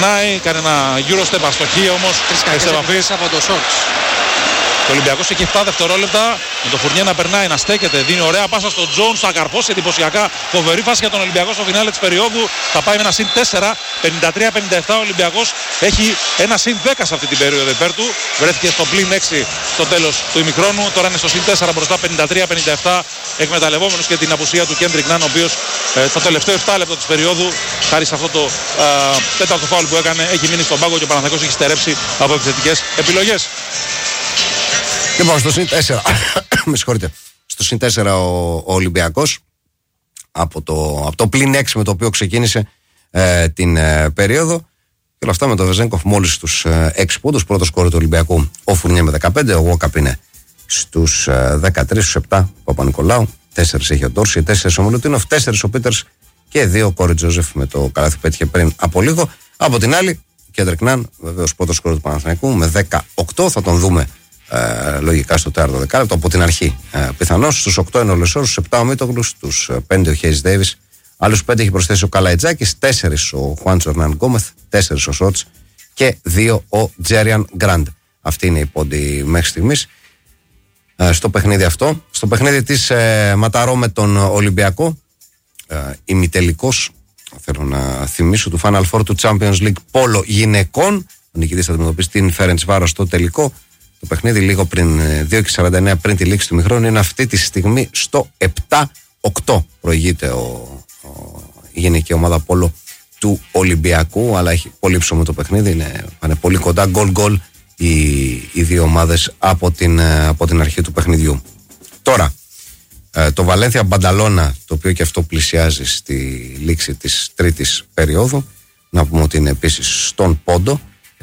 περνάει, κάνει ένα Eurostep, αστοχή όμως. Τρεις επαφής από το Σόρτς. Ο Ολυμπιακός έχει 7 δευτερόλεπτα. Με το Φουρνιέ να περνάει, να στέκεται. Δίνει ωραία πάσα στον Τζόουνς. Θα καρπώσει εντυπωσιακά. Φοβερή φάση για τον Ολυμπιακό στο φινάλε της περίοδου. Θα πάει με ένα συν 4. 53-57. Ο Ολυμπιακός έχει ένα συν 10 σε αυτή την περίοδο υπέρ του. Βρέθηκε στο πλήν 6 στο τέλος του ημιχρόνου. Τώρα είναι στο συν 4 μπροστά. 53-57. Εκμεταλλευόμενος και την απουσία του Κέντρικ Ναν, ο οποίος το τελευταίο 7 λεπτό της περίοδου, χάρη σε αυτό το τέταρτο φάουλ που έκανε, έχει μείνει στον πάγκο και ο Παναθηναϊκός έχει στερέψει από επιθετικές επιλογές. Λοιπόν, στο συν 4, με συγχωρείτε, στο συν 4 ο Ολυμπιακός από το πλήν 6 με το οποίο ξεκίνησε την περίοδο, και όλα αυτά με τον Βεζένκοφ μόλις στους 6 πόντους. Πρώτο σκόρ του Ολυμπιακού ο Φουρνιέ με 15, ο Γουόκαπ είναι στους 13, στους 7 Παπα-Νικολάου, 4 έχει ο Ντόρση, 4 ο Μιλουτίνοφ, 4 ο Πίτερς και 2 ο Κόρι Τζόζεφ με το καλάθι που πέτυχε πριν από λίγο. Από την άλλη, Κέντρικ Ναν, βεβαίως πρώτο σκόρ του Παναθηναϊκού με 18, θα τον δούμε λογικά στο 4ο δεκάλεπτο από την αρχή. Πιθανώς στους 8 είναι ο Λεσόρ, στους 7 ο Μίτογλου, στους 5 ο Χέις Ντέιβις, άλλους 5 έχει προσθέσει ο Καλαϊτζάκης, 4 ο Χουάντσο Ερνάν Γκόμεθ, 4 ο Σότς και 2 ο Τζέριαν Γκραντ. Αυτή είναι η πόντη μέχρι στιγμής στο παιχνίδι αυτό. Στο παιχνίδι της Ματαρό με τον Ολυμπιακό, ημιτελικός, θέλω να θυμίσω, του Final Four του Champions League Πόλο γυναικών. Ο νικητής θα αντιμετωπίσει την Φέρεντσβάρος στο τελικό. Το παιχνίδι λίγο πριν 2:49 πριν τη λήξη του ημιχρόνου είναι αυτή τη στιγμή στο 7-8. Προηγείται η γενική ομάδα Πόλο του Ολυμπιακού, αλλά έχει πολύ ψωμί το παιχνίδι, πάνε πολύ κοντά, γκολ οι δύο ομάδες από την αρχή του παιχνιδιού. Τώρα, το Βαλένθια Μπανταλώνα, το οποίο και αυτό πλησιάζει στη λήξη της τρίτης περίοδου, να πούμε ότι είναι επίσης στον πόντο,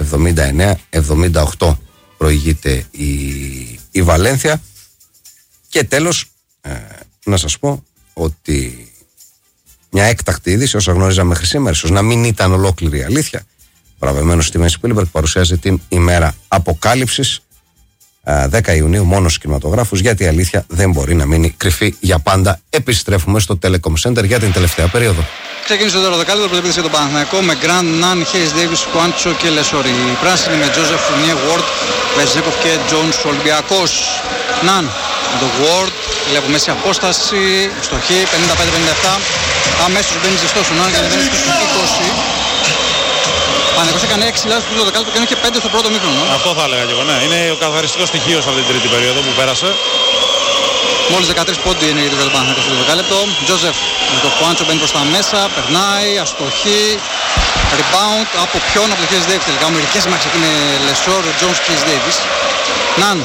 79-78 προηγείται η Βαλένθια. Και τέλος, να σας πω ότι μια έκτακτη είδηση, όσα γνώριζα μέχρι σήμερα, ίσως να μην ήταν ολόκληρη η αλήθεια, βραβευμένος στη Μέση Πίλμπεργκ, παρουσιάζει την ημέρα αποκάλυψης 10 Ιουνίου μόνο στους κινηματογράφους, γιατί η αλήθεια δεν μπορεί να μείνει κρυφή για πάντα. Επιστρέφουμε στο Telecom Center για την τελευταία περίοδο. Ξεκίνησε το δεύτερο δεκάλεπτο, πρωτεπίθεση για τον Παναθηναϊκό με Γκραντ, Ναν, Χέις Ντέιβις, Κουάντσο και Λεσόρι. Η πράσινη με Τζόζεφ, Φουρνιέ, Γουόρντ, Βεζέκοφ και Τζόουνς. Ολυμπιακός Ναν με τον Γουόρντ, βλέπουμε μέση απόσταση, στοχή 55-57. Αμέσως μπαίνει ζεστός ο Ναν για να μπαίνει στο 20. Παναθηναϊκός έκανε 6 λάθος στο πρώτο δεκάλεπτο και έκανε και 5 στο πρώτο μήχρονο. Αυτό θα έλεγα και εγώ, ναι. Είναι ο καθαριστικός στοιχείο σε αυτή την τρίτη περίοδο που πέρασε. Μόλις 13 πόντι είναι για τον Παναθηναϊκό στο δεκάλεπτο. Τζόζεφ με το Χουάντσο μπαίνει προς τα μέσα, περνάει, αστοχή, rebound από ποιον, από το Χέις Ντέιβις τελικά. Ο μερικές μάχες εκεί με Λεσόρ, Τζόνς και Χέις Ντέιβις. Ναν.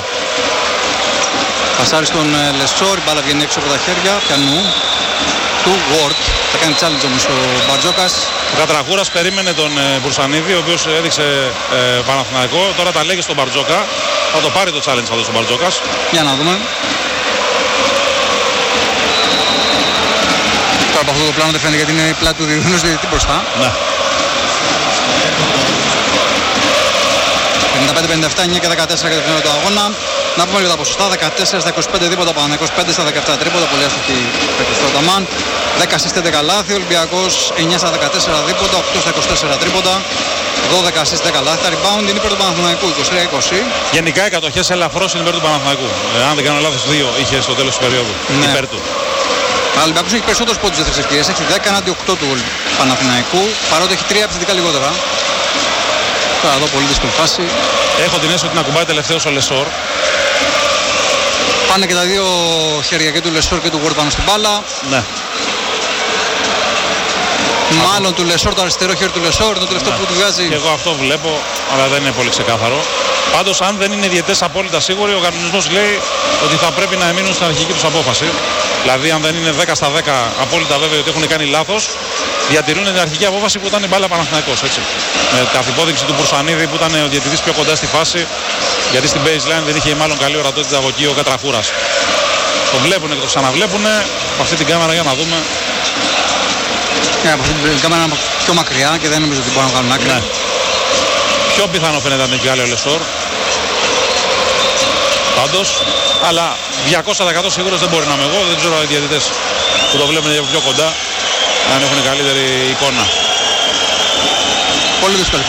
Πασάρει στον Λεσόρ, η μπάλα βγαίνει έξω από τα χέρια, πιανού του Ward. Θα κάνει challenge όμως ο Μπαρτζόκας. Ο Κατραχούρας περίμενε τον Μπουρσανίδη, ο οποίος έδειξε Παναθηναϊκό. Τώρα τα λέγει στον Μπαρτζόκα. Θα το πάρει το challenge θα δώσει ο Μπαρτζόκας. Για να δούμε. Τώρα από αυτό το πλάνο δεν φαίνεται γιατί είναι η πλάτη του διεθνούς διαιτητή μπροστά. Ναι. 55-57, 9 και 14 για το φινάλε του αγώνα. Να πούμε για τα ποσοστά, 14 στα 25 δίποτα, Παναθηναϊκός 5 στα 17 τρίποτα, πολύ άστοχη παίκτης του Αταμάν. 10 στις 11 λάθη, Ολυμπιακός 9 στα 14 δίποτα, 8 στα 24 τρίποτα, 12 στις 10 λάθη. Τα rebound είναι υπέρ του Παναθηναϊκού, 23-20. Γενικά οι κατοχές ελαφρώς είναι υπέρ του Παναθηναϊκού. Αν δεν κάνω λάθος, 2 είχε στο τέλος της περίοδου. Ναι. Υπέρ του. Ο Ολυμπιακός έχει περισσότερους πόντους δεύτερες ευκαιρίες, έχει 10 εναντί 8 του Παναθηναϊκού, παρότι έχει 3 επιθετικά λιγότερα. Τώρα εδώ πολύ δύσκολη φάση. Έχω την αίσθηση ότι να κουμπάει τελευταίος ο Λεσόρ. Πάνε και τα δύο χέρια και του Λεσόρ και του Γουόρντ πάνω στην μπάλα. Ναι. Μάλλον του Λεσόρ, το αριστερό χέρι του Λεσόρ, το τελευταίο που του βγάζει. Και εγώ αυτό βλέπω, αλλά δεν είναι πολύ ξεκάθαρο. Πάντως, αν δεν είναι οι διαιτητές απόλυτα σίγουροι, ο κανονισμός λέει ότι θα πρέπει να μείνουν στην αρχική τους απόφαση. Δηλαδή, αν δεν είναι 10 στα 10 απόλυτα βέβαιοι ότι έχουν κάνει λάθος, διατηρούν την αρχική απόφαση που ήταν η μπάλα Παναθηναϊκός. Έτσι. Με καθυπόδειξη του Μπουρσανίδη που ήταν ο διαιτητής πιο κοντά στη φάση, γιατί στην baseline δεν είχε μάλλον καλή ορατότητα από εκεί ο Κατραχούρας. Το βλέπουν και το ξαναβλέπουν. Από αυτή την κάμερα για να δούμε. Από αυτή την κάμερα είναι πιο μακριά και δεν νομίζω ότι μπορούν να κάνουν άκρη. Ναι. Πιο πιθανό φαίνεται να την βγάλει ο Λεσόρ. Πάντως, αλλά 200% σίγουρος δεν μπορεί να είμαι εγώ. Δεν ξέρω οι διαιτητές που το βλέπουν πιο κοντά αν έχουν καλύτερη εικόνα. Πολύ δύσκολη.